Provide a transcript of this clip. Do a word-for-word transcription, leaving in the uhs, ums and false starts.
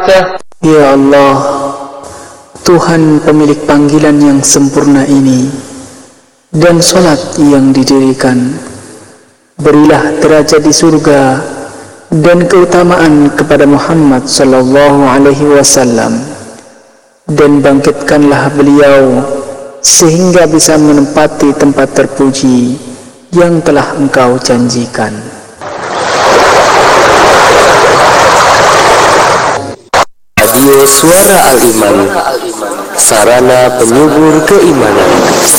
Ya Allah, Tuhan pemilik panggilan yang sempurna ini dan solat yang didirikan, berilah derajat di surga dan keutamaan kepada Muhammad sallallahu alaihi wasallam, dan bangkitkanlah beliau sehingga bisa menempati tempat terpuji yang telah Engkau janjikan. Radio Suara Al-Iman, sarana penyubur keimanan.